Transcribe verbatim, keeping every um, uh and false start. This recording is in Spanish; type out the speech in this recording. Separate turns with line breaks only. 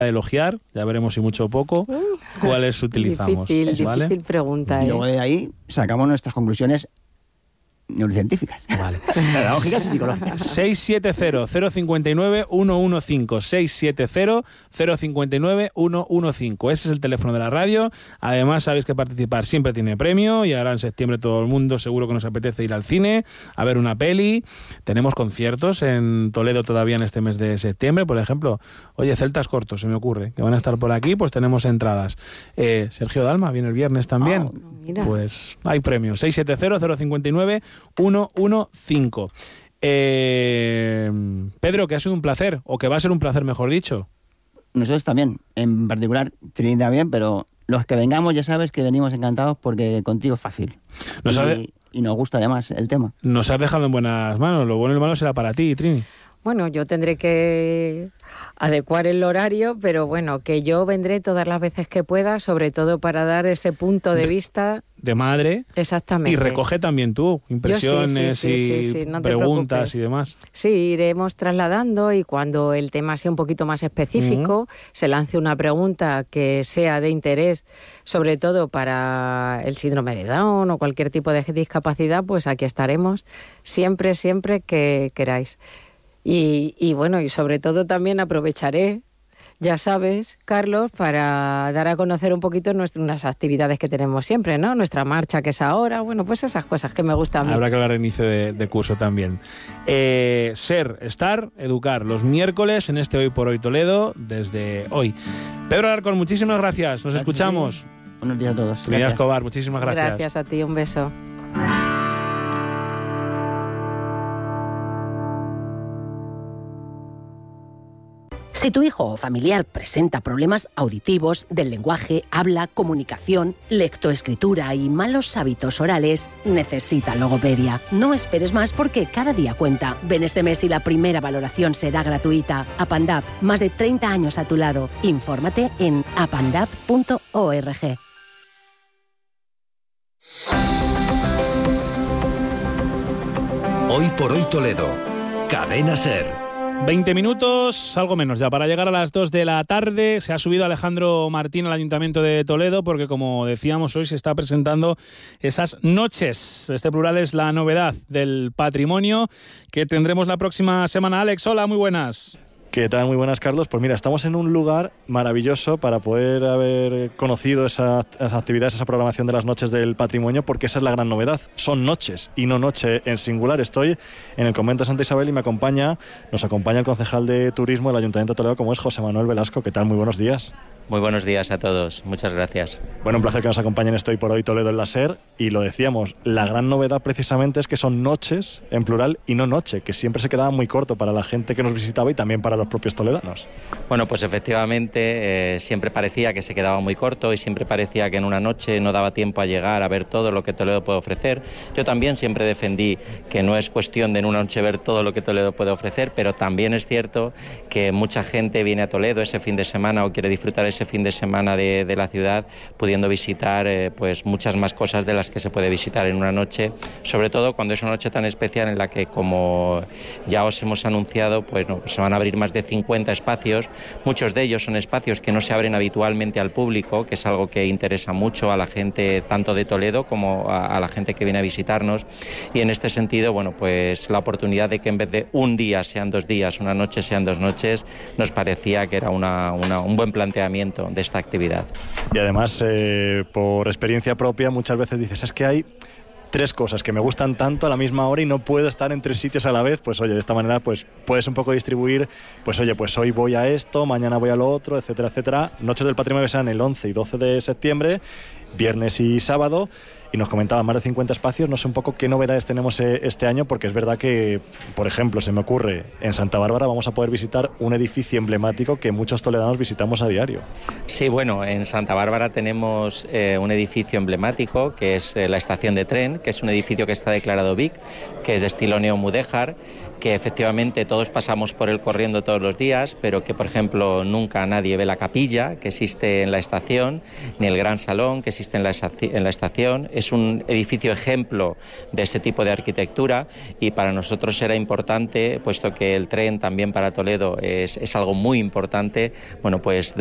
elogiar, ya veremos si mucho o poco, cuáles utilizamos.
Difícil,
¿vale?
difícil pregunta.
Y
¿eh?
luego de ahí sacamos nuestras conclusiones neurocientíficas.
Vale.
Pedagógicas y psicológicas.
seis siete cero, cero cinco nueve, uno uno cinco. seis siete cero, cero cinco nueve, uno uno cinco. Ese es el teléfono de la radio. Además, sabéis que participar siempre tiene premio. Y ahora en septiembre todo el mundo seguro que nos apetece ir al cine, a ver una peli. Tenemos conciertos en Toledo todavía en este mes de septiembre. Por ejemplo, oye, Celtas Cortos, se me ocurre, que van a estar por aquí, pues tenemos entradas. Eh, Sergio Dalma viene el viernes también.
Oh, mira.
Pues hay premio. seis siete cero, cero cinco nueve, uno uno cinco. Eh, Pedro, que ha sido un placer, o que va a ser un placer, mejor dicho.
Nosotros también, en particular Trini también, pero los que vengamos ya sabes que venimos encantados porque contigo es fácil.
Nos,
y,
ha,
y nos gusta además el tema.
Nos has dejado en buenas manos. Lo bueno y lo malo será para ti, Trini.
Bueno, yo tendré que adecuar el horario, pero bueno, que yo vendré todas las veces que pueda, sobre todo para dar ese punto de vista.
De madre.
Exactamente.
Y recoge también tú impresiones
sí, sí, sí,
y
sí, sí, no te
preguntas
preocupes.
y demás.
Sí, iremos trasladando y cuando el tema sea un poquito más específico, uh-huh. se lance una pregunta que sea de interés, sobre todo para el síndrome de Down o cualquier tipo de discapacidad, pues aquí estaremos siempre, siempre que queráis. Y, y bueno, y sobre todo también aprovecharé, ya sabes, Carlos, para dar a conocer un poquito nuestras actividades que tenemos siempre, ¿no? Nuestra marcha que es ahora, bueno, pues esas cosas que me gustan a mí.
Habrá que hablar de inicio de, de curso también. Eh, ser, estar, educar, los miércoles en este Hoy por Hoy Toledo, desde hoy. Pedro Alarcón, muchísimas gracias, nos gracias escuchamos.
Buenos días a todos.
Trinidad Escobar, muchísimas gracias.
Gracias a ti, un beso.
Si tu hijo o familiar presenta problemas auditivos, del lenguaje, habla, comunicación, lectoescritura y malos hábitos orales, necesita logopedia. No esperes más porque cada día cuenta. Ven este mes y la primera valoración será gratuita. Apandap, más de treinta años a tu lado. Infórmate en apandap punto org.
Hoy por Hoy Toledo. Cadena SER.
veinte minutos, algo menos ya, para llegar a las dos de la tarde. Se ha subido Alejandro Martín al Ayuntamiento de Toledo porque, como decíamos, hoy se está presentando esas noches. Este plural es la novedad del patrimonio que tendremos la próxima semana. Alex, hola, muy buenas.
¿Qué tal? Muy buenas, Carlos. Pues mira, estamos en un lugar maravilloso para poder haber conocido esa, esas actividades, esa programación de las noches del patrimonio, porque esa es la gran novedad. Son noches y no noche en singular. Estoy en el convento de Santa Isabel y me acompaña, nos acompaña el concejal de turismo del Ayuntamiento de Toledo, como es José Manuel Velasco. ¿Qué tal? Muy buenos días.
Muy buenos días a todos, muchas gracias.
Bueno, un placer que nos acompañen Estoy por Hoy Toledo en la SER, y lo decíamos, la gran novedad precisamente es que son noches en plural y no noche, que siempre se quedaba muy corto para la gente que nos visitaba y también para los propios toledanos.
Bueno, pues efectivamente eh, siempre parecía que se quedaba muy corto y siempre parecía que en una noche no daba tiempo a llegar a ver todo lo que Toledo puede ofrecer. Yo también siempre defendí que no es cuestión de en una noche ver todo lo que Toledo puede ofrecer, pero también es cierto que mucha gente viene a Toledo ese fin de semana o quiere disfrutar ese fin de semana de, de la ciudad, pudiendo visitar eh, pues muchas más cosas de las que se puede visitar en una noche, sobre todo cuando es una noche tan especial en la que, como ya os hemos anunciado, pues, no, pues se van a abrir más de cincuenta espacios. Muchos de ellos son espacios que no se abren habitualmente al público, que es algo que interesa mucho a la gente tanto de Toledo como a, a la gente que viene a visitarnos, y en este sentido, bueno, pues la oportunidad de que en vez de un día sean dos días, una noche sean dos noches, nos parecía que era una, una, un buen planteamiento de esta actividad.
Y además, eh, por experiencia propia, muchas veces dices, es que hay tres cosas que me gustan tanto a la misma hora y no puedo estar en tres sitios a la vez. Pues oye, de esta manera pues puedes un poco distribuir, pues oye, pues hoy voy a esto, mañana voy a lo otro, etcétera, etcétera. Noches del Patrimonio que serán el once y doce de septiembre, viernes y sábado. Y nos comentaba más de cincuenta espacios. No sé un poco qué novedades tenemos este año, porque es verdad que, por ejemplo, se me ocurre, en Santa Bárbara vamos a poder visitar un edificio emblemático que muchos toledanos visitamos a diario.
Sí, bueno, en Santa Bárbara tenemos eh, un edificio emblemático que es eh, la estación de tren, que es un edificio que está declarado B I C, que es de estilo neomudéjar, que efectivamente todos pasamos por él corriendo todos los días, pero que, por ejemplo, nunca nadie ve la capilla que existe en la estación, ni el gran salón que existe en la, en la estación. es un edificio ejemplo de ese tipo de arquitectura y para nosotros era importante, puesto que el tren también para Toledo es, es algo muy importante, bueno, pues